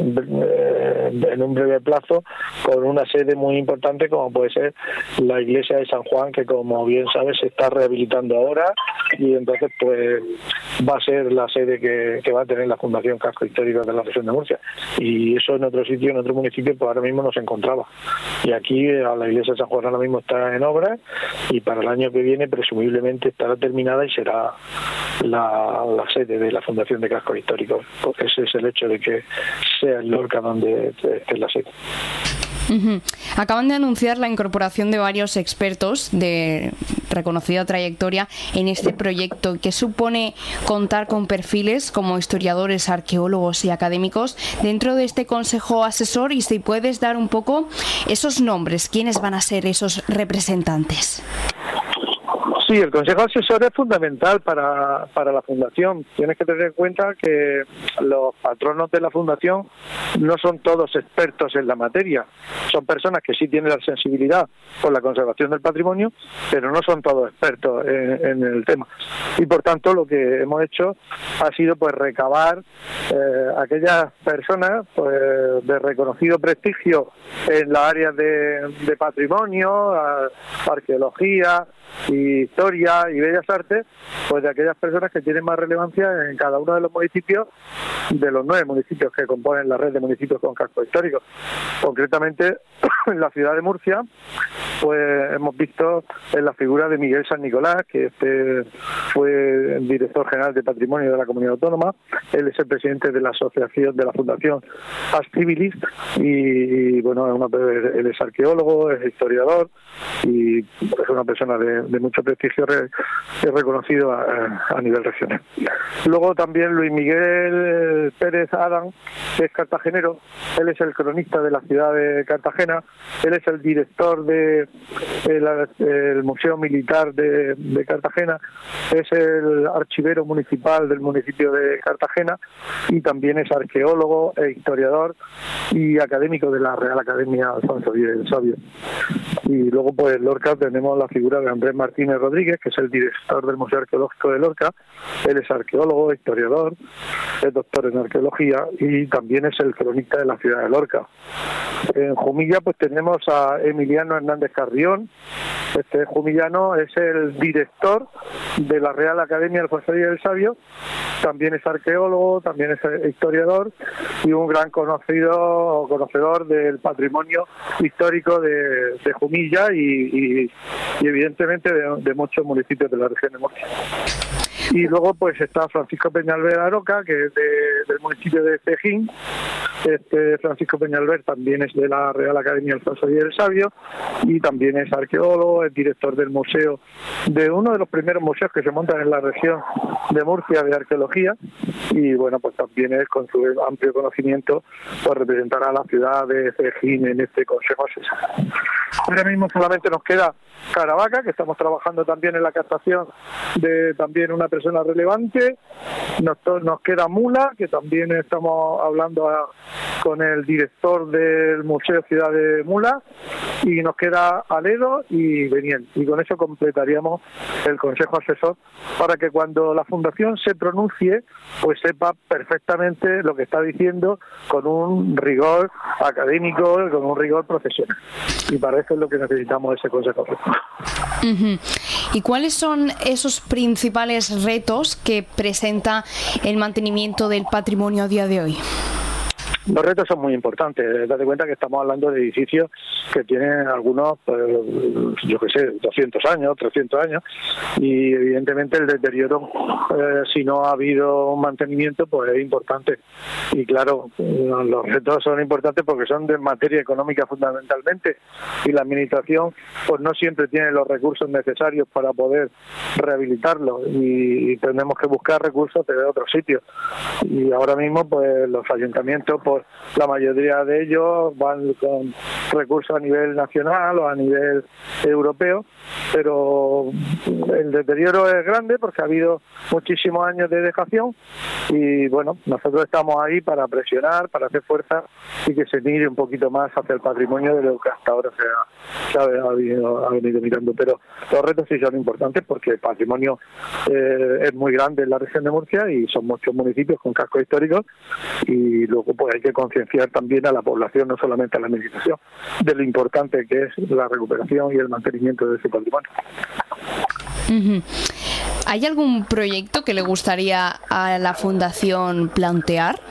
eh, en un breve plazo con una sede muy importante como puede ser la iglesia de San Juan, que como bien sabes se está rehabilitando ahora y entonces pues va a ser la sede que, que va a tener la Fundación Casco Histórico de la región de Murcia, y eso en otro sitio, en otro municipio, pues ahora mismo no se encontraba. Y aquí a la iglesia de San Juan ahora mismo está en obra y para el año que viene presumiblemente estará terminada y será la, la sede de la Fundación de Cascos Históricos. Porque ese es el hecho de que sea en Lorca donde esté la sede. Uh-huh. Acaban de anunciar la incorporación de varios expertos de reconocida trayectoria en este proyecto, que supone contar con perfiles como historiadores, arqueólogos y académicos dentro de este consejo asesor. Y si puedes dar un poco esos nombres, ¿quiénes van a ser esos representantes? Sí, el Consejo Asesor es fundamental para, para la Fundación. Tienes que tener en cuenta que los patronos de la Fundación no son todos expertos en la materia. Son personas que sí tienen la sensibilidad por la conservación del patrimonio, pero no son todos expertos en, en el tema. Y por tanto lo que hemos hecho ha sido pues recabar eh, aquellas personas pues de reconocido prestigio en las áreas de, de patrimonio, arqueología, y historia y bellas artes, pues de aquellas personas que tienen más relevancia en cada uno de los municipios, de los nueve municipios que componen la red de municipios con casco histórico. Concretamente, en la ciudad de Murcia, pues hemos visto en la figura de Miguel San Nicolás, que este fue el director general de Patrimonio de la Comunidad Autónoma. Él es el presidente de la asociación, de la Fundación As Civilis, y, y bueno, es una, él es arqueólogo, es historiador y es una persona de, de mucho prestigio re, reconocido a, a nivel regional. Luego también Luis Miguel Pérez Adán, que es cartagenero. Él es el cronista de la ciudad de Cartagena. Él es el director de el, el Museo Militar de, de Cartagena, es el archivero municipal del municipio de Cartagena y también es arqueólogo e historiador y académico de la Real Academia Alfonso X el Sabio. Y luego pues en Lorca tenemos la figura de Andrés Martínez Rodríguez, que es el director del Museo Arqueológico de Lorca. Él es arqueólogo, historiador, es doctor en arqueología y también es el cronista de la ciudad de Lorca. En Jumilla pues tenemos a Emiliano Hernández Carrión. Este jumillano es el director de la Real Academia Alfonso X el Sabio, también es arqueólogo, también es historiador y un gran conocido conocedor del patrimonio histórico de, de Jumilla y, y, y evidentemente de, de muchos municipios de la región de Murcia. Y luego pues está Francisco Peñalver Aroca, que es de, del municipio de Cejín. Este Francisco Peñalver también es de la Real Academia Alfonso X el Sabio y también es arqueólogo, es director del museo, de uno de los primeros museos que se montan en la región de Murcia de arqueología, y bueno, pues también es, con su amplio conocimiento, pues representará a la ciudad de Cejín en este Consejo Asesor. Ahora mismo solamente nos queda Caravaca, que estamos trabajando también en la captación de también una persona relevante. Nos, nos queda Mula, que también estamos hablando a, con el director del Museo Ciudad de Mula, y nos queda Aledo y Beniel, y con eso completaríamos el Consejo Asesor para que cuando la Fundación se pronuncie pues sepa perfectamente lo que está diciendo con un rigor académico, con un rigor profesional, y para eso es lo que necesitamos ese Consejo Asesor. Uh-huh. ¿Y cuáles son esos principales retos que presenta el mantenimiento del patrimonio a día de hoy? Los retos son muy importantes. Date cuenta que estamos hablando de edificios que tienen algunos, pues, yo qué sé, doscientos años, trescientos años, y evidentemente el deterioro, eh, si no ha habido un mantenimiento, pues es importante. Y claro, los retos son importantes porque son de materia económica fundamentalmente, y la administración pues no siempre tiene los recursos necesarios para poder rehabilitarlo, y tenemos que buscar recursos de otros sitios. Y ahora mismo pues los ayuntamientos, pues la mayoría de ellos van con recursos a nivel nacional o a nivel europeo, pero el deterioro es grande porque ha habido muchísimos años de dejación, y bueno, nosotros estamos ahí para presionar, para hacer fuerza y que se mire un poquito más hacia el patrimonio de lo que hasta ahora se ha, se ha, venido, ha venido mirando. Pero los retos sí son importantes porque el patrimonio eh, es muy grande en la región de Murcia y son muchos municipios con cascos históricos, y luego pues hay que concienciar también a la población, no solamente a la administración, de lo importante que es la recuperación y el mantenimiento de ese patrimonio. Uh-huh. ¿Hay algún proyecto que le gustaría a la Fundación plantear?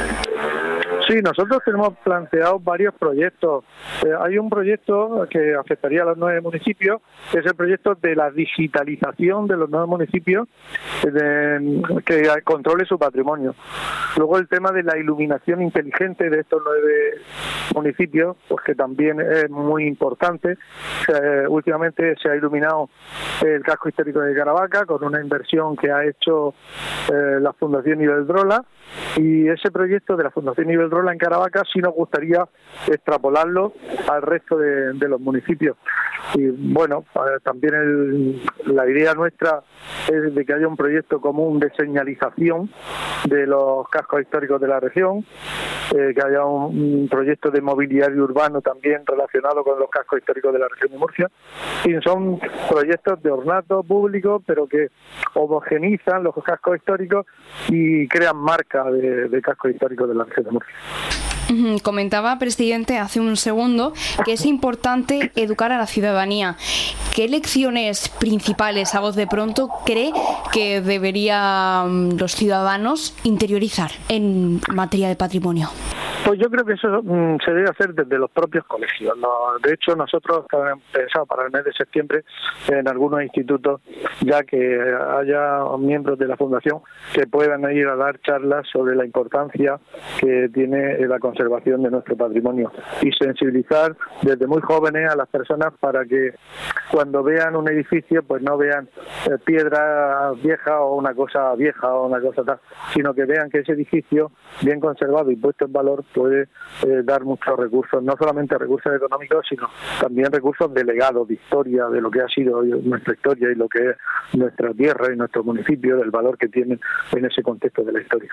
Sí, nosotros tenemos planteado varios proyectos. Eh, hay un proyecto que afectaría a los nueve municipios, que es el proyecto de la digitalización de los nueve municipios, eh, de, que controle su patrimonio. Luego el tema de la iluminación inteligente de estos nueve municipios, pues que también es muy importante. Eh, últimamente se ha iluminado el casco histórico de Caravaca con una inversión que ha hecho eh, la Fundación Iberdrola, y ese proyecto de la Fundación Iberdrola en Caravaca sí nos gustaría extrapolarlo al resto de, de los municipios. Y bueno, eh, también el, la idea nuestra es de que haya un proyecto común de señalización de los cascos históricos de la región, eh, que haya un, un proyecto de mobiliario urbano también relacionado con los cascos históricos de la región de Murcia. Y son proyectos de ornato público, pero que homogenizan los cascos históricos y crean marca de, de cascos históricos de la región de Murcia. Comentaba, presidente, hace un segundo que es importante educar a la ciudadanía. ¿Qué lecciones principales, a voz de pronto, cree que deberían los ciudadanos interiorizar en materia de patrimonio? Pues yo creo que eso mm, se debe hacer desde los propios colegios, ¿no? De hecho, nosotros hemos pensado para el mes de septiembre en algunos institutos, ya que haya miembros de la Fundación que puedan ir a dar charlas sobre la importancia que tiene la conservación de nuestro patrimonio y sensibilizar desde muy jóvenes a las personas para que cuando vean un edificio pues no vean eh, piedra vieja o una cosa vieja o una cosa tal, sino que vean que ese edificio bien conservado y puesto en valor puede eh, dar muchos recursos, no solamente recursos económicos, sino también recursos de legado, de historia, de lo que ha sido nuestra historia y lo que es nuestra tierra y nuestro municipio, del valor que tienen en ese contexto de la historia.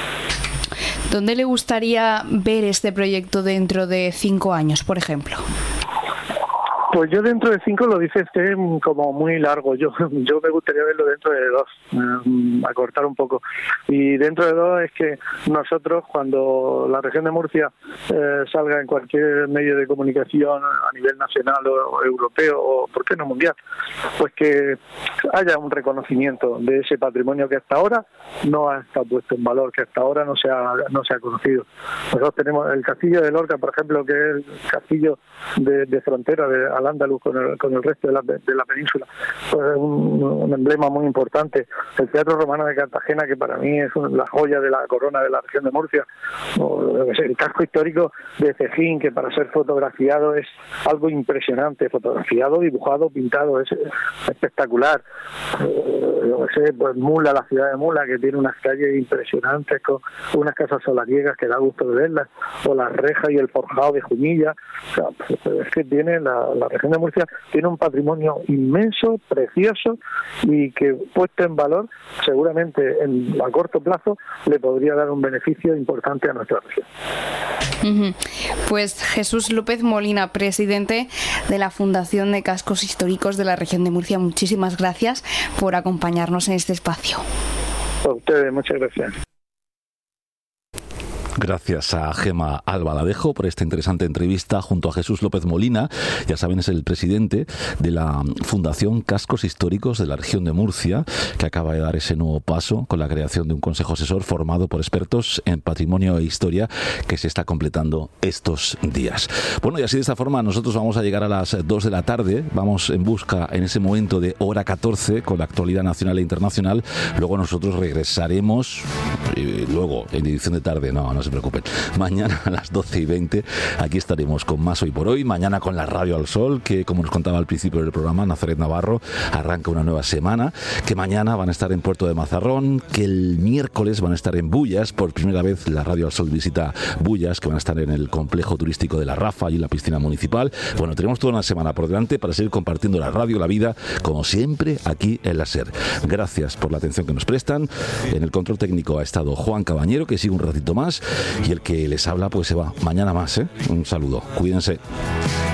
¿Dónde le gustaría ver este proyecto dentro de cinco años, por ejemplo? Pues yo dentro de cinco lo dice usted como muy largo. Yo yo me gustaría verlo dentro de dos, eh, acortar un poco. Y dentro de dos es que nosotros, cuando la región de Murcia eh, salga en cualquier medio de comunicación a nivel nacional o, o europeo o, ¿por qué no mundial? Pues que haya un reconocimiento de ese patrimonio que hasta ahora no ha estado puesto en valor, que hasta ahora no se ha, no se ha conocido. Nosotros tenemos el castillo de Lorca, por ejemplo, que es el castillo de, de frontera de Al-Ándalus con el, con el resto de la, de la península, pues es un, un emblema muy importante. El Teatro Romano de Cartagena, que para mí es un, la joya de la corona de la región de Murcia, o, el casco histórico de Cejín, que para ser fotografiado es algo impresionante, fotografiado, dibujado, pintado, es espectacular. Eh, yo sé, pues Mula, la ciudad de Mula, que tiene unas calles impresionantes con unas casas solariegas que da gusto de verlas, o las rejas y el forjado de Jumilla. O sea, pues, es que tiene la, la región de Murcia tiene un patrimonio inmenso, precioso, y que puesto en valor seguramente en, a corto plazo le podría dar un beneficio importante a nuestra región. Uh-huh. Pues Jesús López Molina, presidente de la Fundación de Cascos Históricos de la región de Murcia, muchísimas gracias por acompañarnos en este espacio. A ustedes, muchas gracias. Gracias a Gema Albaladejo por esta interesante entrevista junto a Jesús López Molina. Ya saben, es el presidente de la Fundación Cascos Históricos de la región de Murcia, que acaba de dar ese nuevo paso con la creación de un consejo asesor formado por expertos en patrimonio e historia que se está completando estos días. Bueno, y así de esta forma nosotros vamos a llegar a las dos de la tarde. Vamos en busca en ese momento de hora catorce con la actualidad nacional e internacional. Luego nosotros regresaremos, y luego en edición de tarde, no, no se preocupen. Mañana a las doce y veinte aquí estaremos con más Hoy por Hoy. Mañana con la Radio al Sol, que como nos contaba al principio del programa Nazaret Navarro, arranca una nueva semana, que mañana van a estar en Puerto de Mazarrón, que el miércoles van a estar en Bullas. Por primera vez la Radio al Sol visita Bullas, que van a estar en el complejo turístico de la Rafa y en la piscina municipal. Bueno, tenemos toda una semana por delante para seguir compartiendo la radio, la vida, como siempre aquí en la SER. Gracias por la atención que nos prestan. En el control técnico ha estado Juan Cabañero, que sigue un ratito más. Y el que les habla pues se va mañana más, ¿eh? Un saludo, cuídense.